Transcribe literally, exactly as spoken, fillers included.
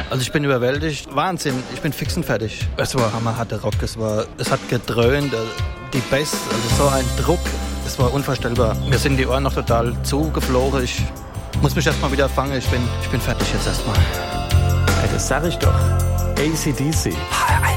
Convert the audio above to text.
Also ich bin überwältigt. Wahnsinn, ich bin fix und fertig. Es war hammerharter Rock, es, war, es hat gedröhnt, die Bass, also so ein Druck, es war unvorstellbar. Mir sind die Ohren noch total zugeflogen. Ich muss mich erstmal wieder fangen, ich bin, ich bin fertig jetzt erstmal. Ja, das sag ich doch. A C D C. H R eins.